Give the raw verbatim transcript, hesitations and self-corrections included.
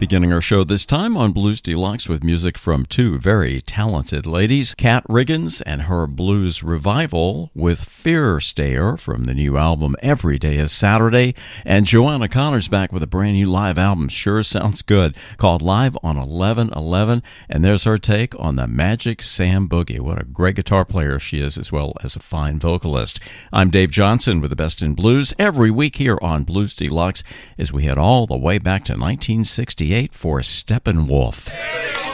Beginning our show this time on Blues Deluxe with music from two very talented ladies, Kat Riggins and her blues revival with Fear Stayer from the new album Every Day is Saturday, and Joanna Connor's back with a brand new live album, sure sounds good, called Live on eleven eleven, and there's her take on the Magic Sam Boogie. What a great guitar player she is, as well as a fine vocalist. I'm Dave Johnson with the Best in Blues every week here on Blues Deluxe as we head all the way back to nineteen sixty-eight for Steppenwolf.